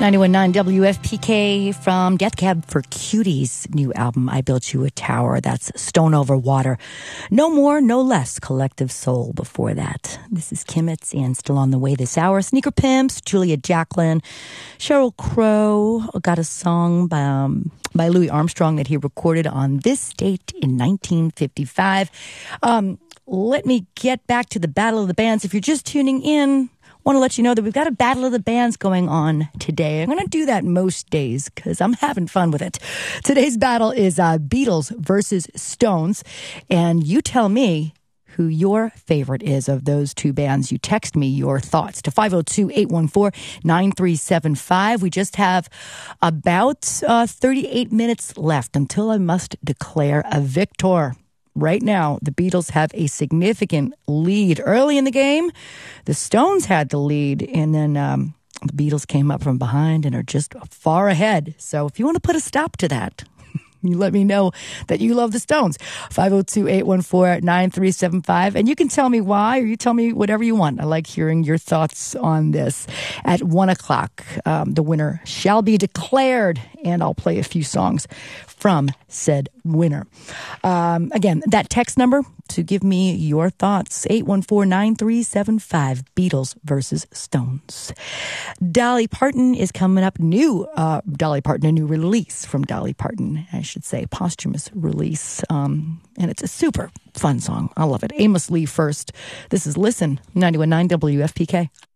91.9 WFPK from Death Cab for Cutie's new album, I Built You a Tower. That's Stone Over Water. No More, No Less, Collective Soul before that. This is Kimmets and still on the way this hour. Sneaker Pimps, Julia Jacqueline, Sheryl Crow got a song by Louis Armstrong that he recorded on this date in 1955. Let me get back to the Battle of the Bands. If you're just tuning in, want to let you know that we've got a Battle of the Bands going on today. I'm going to do that most days because I'm having fun with it. Today's battle is Beatles versus Stones. And you tell me who your favorite is of those two bands. You text me your thoughts to 502-814-9375. We just have about 38 minutes left until I must declare a victor. Right now, the Beatles have a significant lead. Early in the game, the Stones had the lead, and then the Beatles came up from behind and are just far ahead. So if you want to put a stop to that, you let me know that you love the Stones. 502-814-9375. And you can tell me why, or you tell me whatever you want. I like hearing your thoughts on this. At 1 o'clock, the winner shall be declared, and I'll play a few songs from said winner. Again, that text number to give me your thoughts, 814-9375, Beatles versus Stones. Dolly Parton is coming up. A new release from Dolly Parton, I should say, posthumous release. And it's a super fun song. I love it. Amos Lee first. This is Listen, 91.9 WFPK.